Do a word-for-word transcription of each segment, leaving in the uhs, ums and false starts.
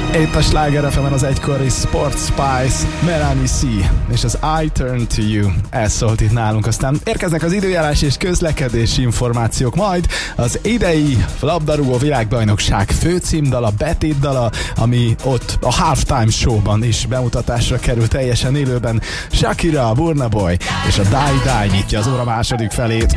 Itt a Sláger ef emen az egykori Sport Spice, Melanie C. és az I Turn to You. Ez szólt itt nálunk, aztán érkeznek az időjárás és közlekedési információk, majd az idei labdarúgó világbajnokság főcímdala, betétdala, ami ott a Halftime Showban is bemutatásra kerül teljesen élőben. Shakira, Burna Boy és a Die Die nyitja az óra második felét.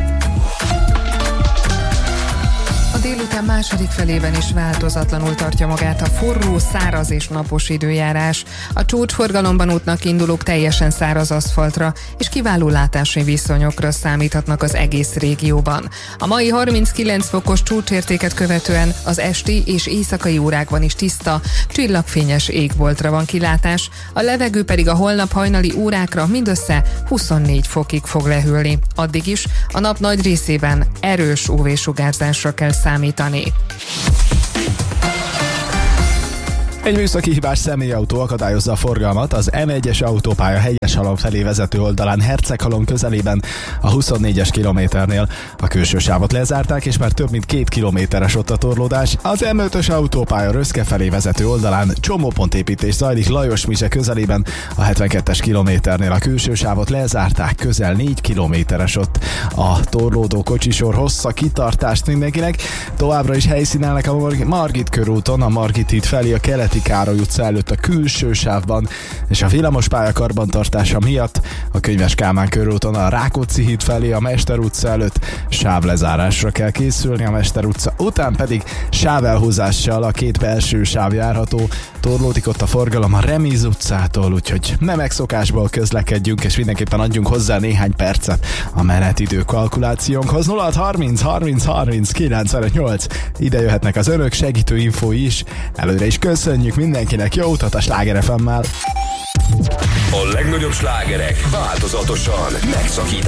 A délután második felében is változatlanul tartja magát a forró, száraz és napos időjárás. A csúcsforgalomban útnak indulók teljesen száraz aszfaltra és kiváló látási viszonyokra számíthatnak az egész régióban. A mai harminckilenc fokos csúcsértéket követően az esti és éjszakai órákban is tiszta, csillagfényes égboltra van kilátás, a levegő pedig a holnap hajnali órákra mindössze huszonnégy fokig fog lehűlni. Addig is a nap nagy részében erős ú vé-sugárzásra kell számítani. Egy műszaki hibás személyautó akadályozza a forgalmat az em egyes autópálya Helyeshalom felé vezető oldalán Herceghalom közelében a huszonnégyes kilométernél. A külső sávot lezárták, és már több mint két kilométeres ott a torlódás. Az em ötös autópálya Röszke felé vezető oldalán csomópontépítés zajlik Lajos Mise közelében a hetvenkettes kilométernél. A külső sávot lezárták, közel négy kilométeres ott a torlódó kocsisor, hossza kitartást mindenkinek. Továbbra is helyszínelnek a Margit körúton, a Margit híd felé a keleti Károly utca előtt a külső sávban, és a villamospálya karbantartása miatt a Könyves Kálmán körúton a Rákóczi híd felé a Mester utca előtt sávlezárásra kell készülni, a Mester utca után pedig sávelhúzással a két belső sáv járható, torlódik ott a forgalom a Reméz utcától, úgyhogy nem megszokásból közlekedjünk, és mindenképpen adjunk hozzá néhány percet a menetidő kalkulációnkhoz. nulla hat harminc harminc harminc kilencvenöt nyolc, ide jöhetnek az önök segítő infói is. Előre is köszönjük mindenkinek, jó utat a Sláger ef emmel! A legnagyobb slágerek változatosan megszakít